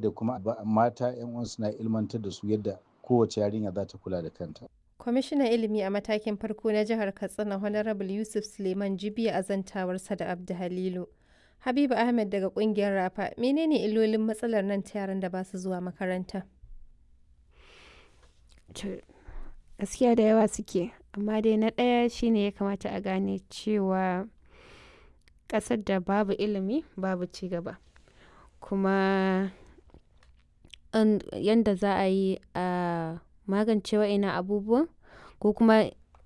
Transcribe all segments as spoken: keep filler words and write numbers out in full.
da kuma mata 'yan uwan suna ilmantar da su yadda kowace yarinya za ta kula da kanta. Kwamishinan Ilimi a matakin farko na Jihar Katsina Honorable Yusuf Suleiman Jibiya a zantawarsa da Abdu Halilu. Habibu Ahmed daga kungiyar Rafa, menene illolin matsalar nan ta yaran da ba su zuwa makaranta? Gaskiya da yawa suke, amma dai na ɗaya shine ya kamata a gane cewa ƙasar da babu ilimi babu ci gaba. Kuma yanda za a yi a magance wa'innan abubuwan ko kuma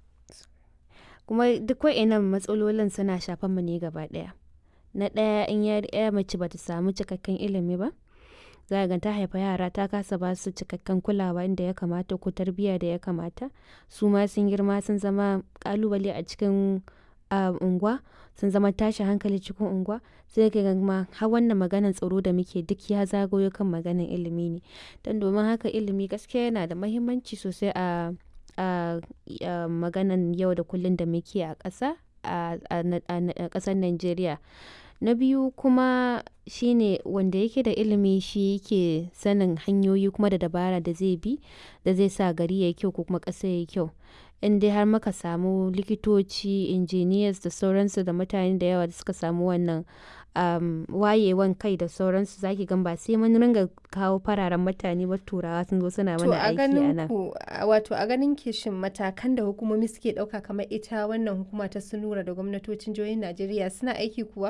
kuma duk wa'innan matsalolin suna shafan mu ne gaba ɗaya. Na ɗaya in ya mace bata samu cikakken ilimi ba, za ka ga ta haifa yara ta kasa ba su cikakken kulawa inda ya kamata ko tarbiyya da ya kamata. Su ma sun girma sun zama ƙalubale a cikin unguwa, sun zama tashin hankali cikin unguwa. Sai ka ga ma har wannan maganan tsaro da muke duk ya zagayo kan maganan ilimi ne. Don domin haka ilimi gaskiya yana da mahimmanci sosai a a maganan yau da kullum da muke a ƙasa a ƙasar Najeriya. Na biyu kuma shine wanda yake da ilimi shi yake sanin hanyoyi kuma da dabara da zai bi da zai sa gari yayi kyau ko kuma ƙasa yayi kyau. In dai har muka samu likitoci, engineers da sauransu da mutane da yawa da suka samu wannan wayewan kai da sauransu, zaki gan ba sai mun ringa kawo fararen mutane ba turawa sun zo suna mana aiki a nan. Wato a ganin ki shin matakan da hukumomi suke ɗauka kamar ita wannan hukuma ta Sunura da gwamnatocin jihohin Najeriya suna aiki kuwa?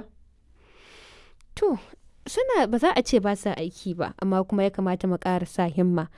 To, suna ba za a ce ba sa aiki ba, amma kuma ya kamata mu ƙara sa himma.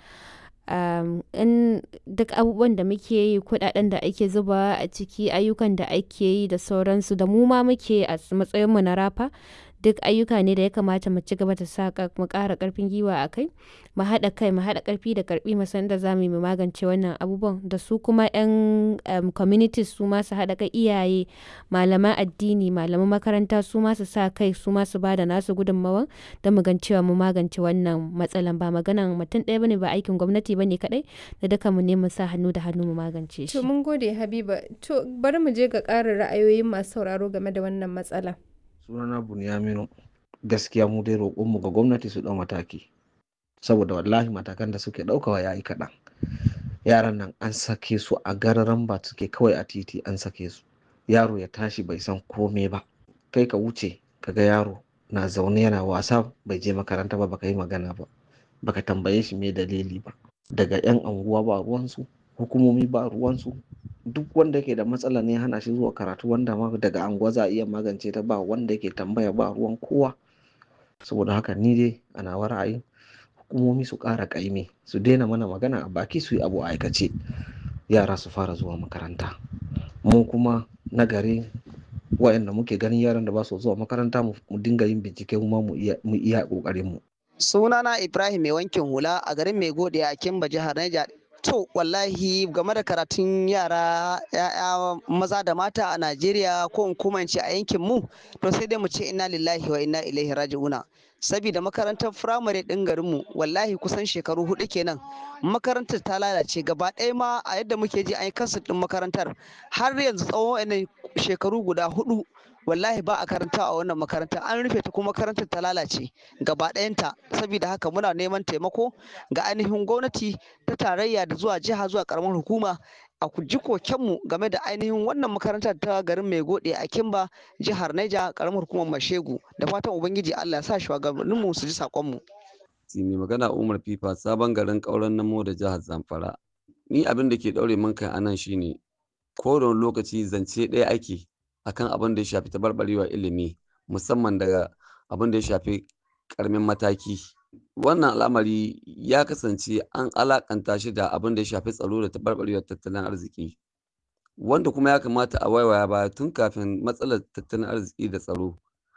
Um, in duk abubuwan da muke yi, kuɗaɗen da ake zubawa a ciki, ayyukan da ake yi da sauransu da mu ma muke a matsayinmu na Rafa, duk ayyuka ne da ya kamata mu ci gaba da sa mu ƙara ƙarfin gwiwa a kai, mu haɗa kai, mu haɗa ƙarfi da ƙarfi mu san da za mu yi mu magance wannan abubuwan. Da su kuma 'yan um, communities su ma su haɗa kai, iyaye, malaman addini, malaman makaranta su ma su sa kai, su ma su ba da nasu gudunmawan don mu gan cewa mu magance wannan matsalan. Ba maganan mutum ɗaya bane, ba aikin gwamnati bane kaɗai, da duka mu ne mu sa hannu da hannu mu magance shi. To mun gode Habiba. To bari mu je ga ƙarin ra'ayoyin masu sauraro game da wannan matsala. Sunana Bunyaminu. Gaskiya mu dai roƙonmu ga gwamnati su ɗau mataki, saboda wallahi matakan da suke ɗaukawa ya yi kaɗan. Yaran nan an sake su a gararan ba suke kawai a titi an sake su. Yaro ya tashi bai san kome ba, kai ka wuce ka ga yaro na zaune yana wasa bai je makaranta ba, baka yi magana ba, baka tambaye shi me dalili ba. Daga 'yan anguwa ba ruwansu, hukumomi ba ruwansu. Duk wanda yake da matsala ne hana shi zuwa karatu, wanda ma daga anguwa za a iya magance ta, ba wanda yake tambaya, ba ruwan kowa. Saboda haka ni dai a nawa ra'ayin hukumomi su ƙara ƙaimi, su daina mana magana a baki, su yi abu a aikace. Yara su fara zuwa makaranta. Mu kuma na gari waɗanda muke ganin yaran da ba su zuwa makaranta mu dinga yin bincike mu ma mu iya ƙoƙarin mu. Sunana Ibrahim mai wankin hula a garin Maigode a Kimba, jihar Niger. To wallahi game da karatun yara ya'ya maza da mata a Najeriya ko in kuma ce a yankin mu, to sai dai mu ce inna lillahi wa inna ilaihi raji'una. Sabida makarantar firamare ɗin garinmu wallahi kusan shekaru hudu kenan makarantar ta lalace gaba ɗaya. Ma a yadda muke ji an yi kansu ɗin makarantar har yanzu tsawon wannan shekaru guda hudu wallahi ba a karanta a wannan makaranta, an rufe ta kuma makarantar ta lalace gaba ɗayanta. Saboda haka muna neman taimako ga ainihin gwamnati ta tarayya da zuwa jiha zuwa karamar hukuma a ji kokenmu game da ainihin wannan makarantar ta garin Maigode a Kimba, jihar Niger, karamar hukumar Mashegu. Da fatan ubangiji Allah ya sa shugabanninmu su ji sakonmu. Mai magana Umar Fifa, sabon garin Ƙauren Namo da jihar Zamfara. Ni abin da ke daure min kai anan shine ko da wani lokaci zance ɗaya ake akan abin da ya shafi tabarbarewa ilimi, musamman daga abin da ya shafi ƙaramin mataki. Wannan al'amari ya kasance an alakanta shi da abin da ya shafi tsaro da tabarbarewar tattalin arziki, wanda kuma ya kamata a waiwaya baya tun kafin matsalar tattalin arziki da tsaro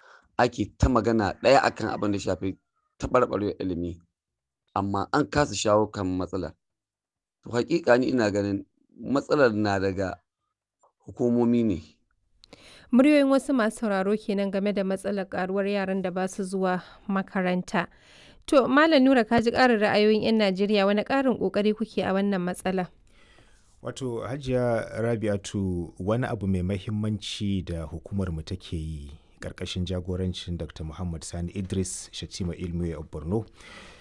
ake ta magana ɗaya akan abin da ya shafi tabarbarewar ilimi, amma an kasa shawo kan matsalar. To haƙiƙa ni ina ganin matsalar na daga hukumomi ne. Muryoyin wasu masu sauraro kenan game da matsalar karuwar yaran da ba su zuwa makaranta. To Malam Nura, ka ji ƙarin ra'ayoyin 'yan Najeriya, wani ƙarin ƙoƙari kuke a wannan matsala? Wato Hajiya Rabi'atu, wani abu mai mahimmanci da hukumar mu take yi ƙarƙashin jagorancin Dr. Muhammad Sani Idris Shatima Ilmiya a Borno